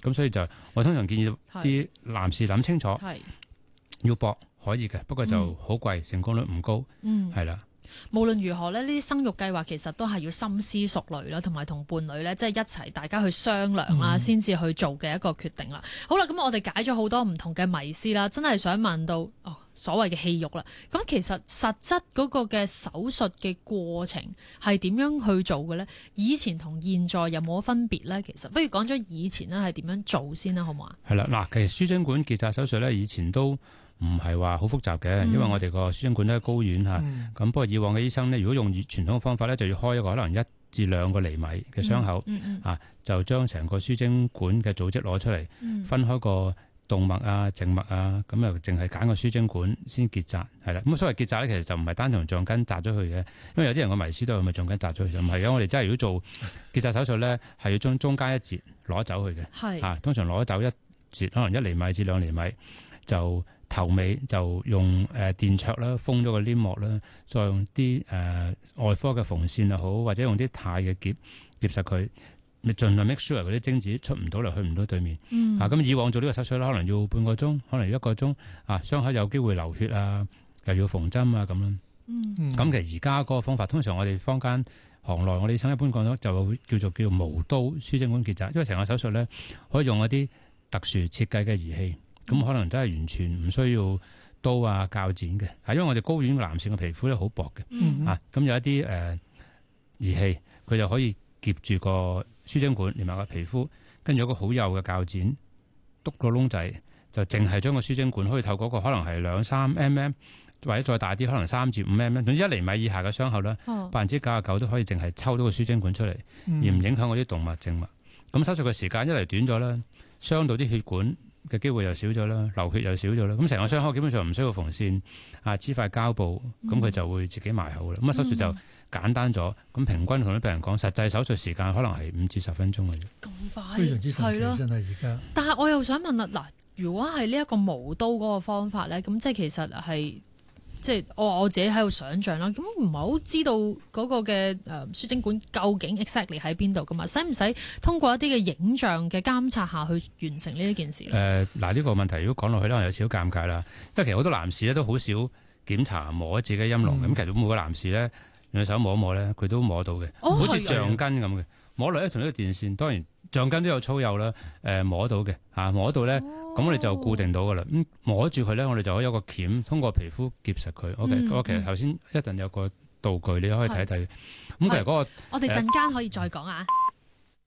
咁所以就我通常建議啲男士諗清楚，要搏可以嘅，不過就好貴，成功率唔高，係啦。 無論如何呢啲生育計劃其實都係要深思熟慮啦，同埋同伴侶呢，即係一齊大家去商量啦，先至去做嘅一個決定啦。好啦，咁我哋解咗好多唔同嘅迷思啦，真係想問到所謂嘅戲肉啦。咁其實實質嗰個嘅手術嘅過程係點樣去做嘅呢？以前同現在有冇分別呢？其實不如講咗以前呢係點樣做先啦，好唔好啊？係啦，嗱，其實輸精管結紮手術呢，以前都唔係話好複雜嘅，因為我哋個輸精管都係睾丸嚇。咁不過以往嘅醫生呢，如果用傳統嘅方法呢，就要開一個可能1至2個厘米嘅傷口，就將成個輸精管嘅組織攞出嚟，分開個動脈啊、靜脈啊，咁就淨係揀個輸精管先結紮，係啦。咁所謂結紮咧，其實就唔係單從橡筋紮咗佢嘅，因為有啲人個迷思都係咪橡筋紮咗佢，唔係嘅。我哋真係如果做結紮手術咧，係要將中間一節攞走佢嘅，通常攞走一節，可能1厘米至2厘米，就頭尾就用電灼啦，封咗個黏膜啦，再用啲外科嘅縫線又好，或者用啲鈦嘅夾實佢。你盡量 make sure 嗰啲精子出唔到嚟，去唔到對面。咁以往做呢個手術咧，可能要半個鐘，可能1個鐘。傷口有機會流血啊，又要縫針啊咁樣。咁其實而家嗰個方法，通常我哋坊間行內，我哋醫生一般講咗就會叫做無刀輸精管結紮，因為成個手術咧可以用一啲特殊設計嘅儀器，咁可能真係完全唔需要刀啊鉸剪嘅。因為我哋睾丸男性嘅皮膚咧好薄嘅，咁有一啲儀器，佢就可以夾住個輸精管連埋個皮膚，跟住有個好幼嘅鉸剪篤個窿仔，就淨係將個輸精管可以透過個可能係2-3 mm 或者再大啲，可能3至5 mm，總之1厘米以下嘅傷口啦，99%都可以淨係抽到個輸精管出嚟，而唔影響嗰啲動脈靜脈。咁手術嘅時間一嚟短咗啦，傷到啲血管嘅機會又少咗啦，流血又少咗啦。咁成個傷口基本上唔需要縫線，黐塊膠布，咁佢就會自己埋好啦。咁手術就簡單咗。咁平均同啲病人講，實際手術時間可能係5至10分鐘嘅啫。 咁快， 非常之神奇，真係而家。 但係我又想問啦，嗱，如果係呢一個無刀嗰個方法咧，咁即係其實係即係我自己喺度想像啦，咁唔係好知道嗰個嘅輸精管究竟 exactly 喺邊度噶嘛？使唔使通過一啲嘅影像嘅監察下去完成呢一件事咧？ 嗱，呢個問題如果講落去可能有少少尷尬啦，因為其實好多男士咧都好少檢查摸自己陰囊嘅，咁其實每個男士咧用手摸一摸咧，佢都摸到嘅，好似橡筋咁嘅，摸落咧同呢個電線，當然橡筋都有粗幼啦，摸到嘅摸到咧，咁我哋就固定到噶啦。咁摸住佢咧，我哋就可以有個鉗通過皮膚夾實佢。OK，頭先一陣有個道具你可以睇一睇。咁其實嗰個我哋陣間可以再講啊。